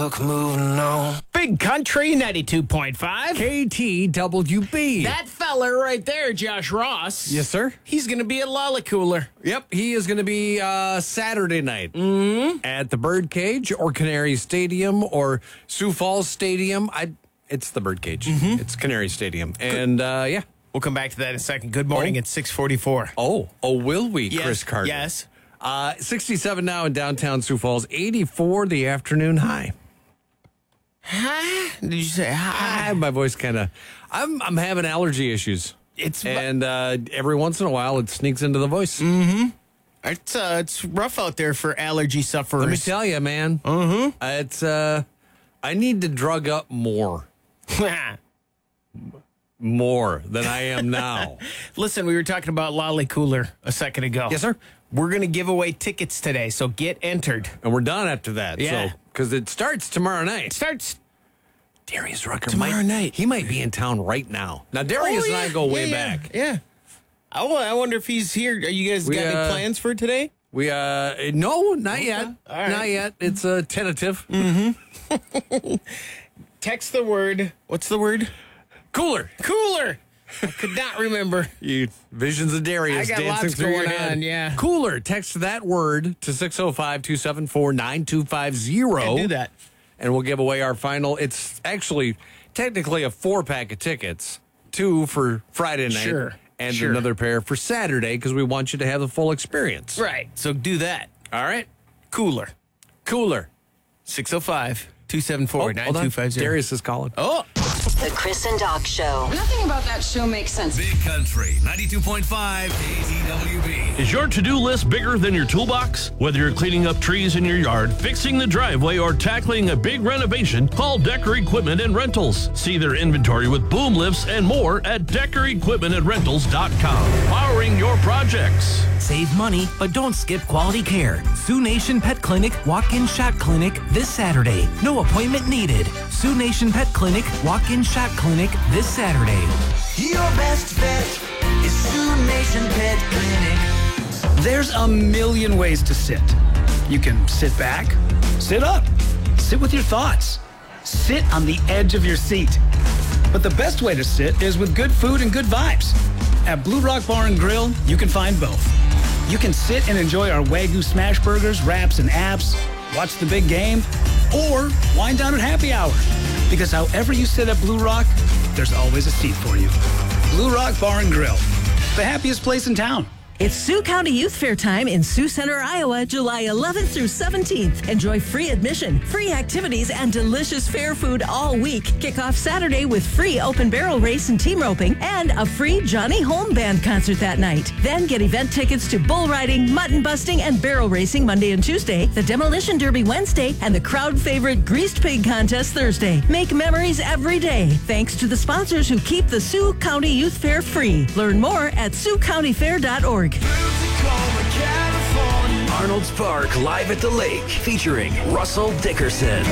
book moving on. Big Country 92.5. KTWB. That fella right there, Josh Ross. Yes, sir. He's going to be at Lollacooler. Yep, he is going to be Saturday night at the Birdcage or Canary Stadium or Sioux Falls Stadium. It's the Birdcage. It's Canary Stadium. And, yeah. We'll come back to that in a second. Good morning at 6:44. Oh, will we, Yes, Chris Carter? Yes. 67 now in downtown Sioux Falls, 84 the afternoon high. Did you say hi? My voice kind of, I'm having allergy issues. And every once in a while it sneaks into the voice. It's rough out there for allergy sufferers. Let me tell you, man. It's I need to drug up more than I am now. Listen, we were talking about Lollacooler a second ago. Yes, sir. We're going to give away tickets today, so get entered. And we're done after that. Yeah. So, because it starts tomorrow night. It starts Darius Rucker tomorrow night. He might be in town right now. Now, Darius and I go way back. Yeah. I wonder if he's here. Are you guys got any plans for today? We no, not yet. All right. Not yet. It's tentative. Text the word. What's the word? Cooler. I could not remember. You visions of Darius I got dancing lots through your going head. on, yeah. Cooler. Text that word to 605-274-9250. Can't do that. And we'll give away our final. It's actually technically a 4-pack of tickets. 2 for Friday night. Sure. And another pair for Saturday because we want you to have the full experience. Right. So do that. All right. Cooler. 605-274-9250. Darius is calling. Oh. The Chris and Doc Show. Nothing about that show makes sense. Big Country 92.5 KTWB. Is your to-do list bigger than your toolbox? Whether you're cleaning up trees in your yard, fixing the driveway, or tackling a big renovation, call Decker Equipment and Rentals. See their inventory with boom lifts and more at DeckerEquipmentandRentals.com. Powering your projects. Save money, but don't skip quality care. Sioux Nation Pet Clinic Walk-In Shot Clinic this Saturday. No appointment needed. Sioux Nation Pet Clinic Walk-In Shot Clinic this Saturday. Your best bet is Sioux Nation Pet Clinic. There's a million ways to sit. You can sit back, sit up, sit with your thoughts, sit on the edge of your seat. But the best way to sit is with good food and good vibes. At Blue Rock Bar and Grill, you can find both. You can sit and enjoy our Wagyu smash burgers, wraps, and apps, watch the big game, or wind down at happy hour. Because however you sit at Blue Rock, there's always a seat for you. Blue Rock Bar and Grill, the happiest place in town. It's Sioux County Youth Fair time in Sioux Center, Iowa, July 11th through 17th. Enjoy free admission, free activities, and delicious fair food all week. Kick off Saturday with free open barrel race and team roping and a free Johnny Holm Band concert that night. Then get event tickets to bull riding, mutton busting, and barrel racing Monday and Tuesday, the Demolition Derby Wednesday, and the crowd favorite Greased Pig Contest Thursday. Make memories every day. Thanks to the sponsors who keep the Sioux County Youth Fair free. Learn more at SiouxCountyFair.org. Arnold's Park Live at the Lake featuring Russell Dickerson.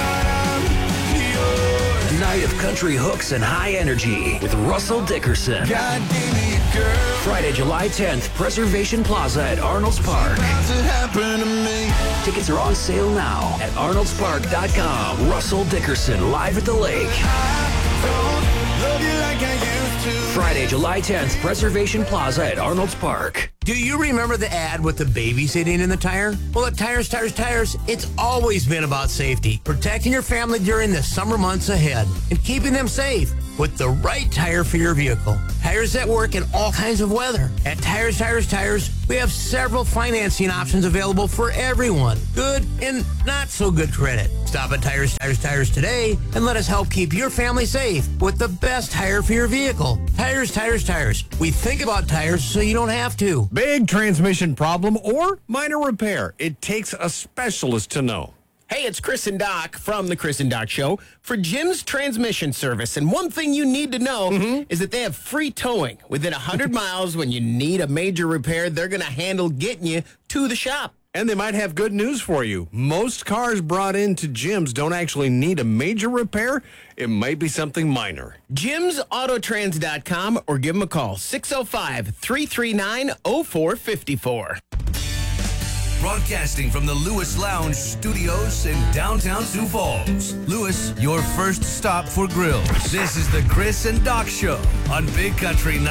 Night of country hooks and high energy with Russell Dickerson. Friday, July 10th, Preservation Plaza at Arnold's Park. Tickets are on sale now at arnoldspark.com. Russell Dickerson live at the lake. Friday, July 10th, Preservation Plaza at Arnold's Park. Do you remember the ad with the baby sitting in the tire? Well, at Tires, it's always been about safety, protecting your family during the summer months ahead, and keeping them safe with the right tire for your vehicle. Tires that work in all kinds of weather. At Tires, we have several financing options available for everyone. Good and not so good credit. Stop at Tires today and let us help keep your family safe with the best tire for your vehicle. Tires. We think about tires so you don't have to. Big transmission problem or minor repair. It takes a specialist to know. Hey, it's Chris and Doc from the Chris and Doc Show for Jim's Transmission Service. And one thing you need to know is that they have free towing. Within 100 miles, when you need a major repair, they're going to handle getting you to the shop. And they might have good news for you. Most cars brought into Jim's don't actually need a major repair. It might be something minor. JimsAutotrans.com or give them a call, 605-339-0454. Broadcasting from the Lewis Lounge Studios in downtown Sioux Falls. Lewis, your first stop for grills. This is the Chris and Doc Show on Big Country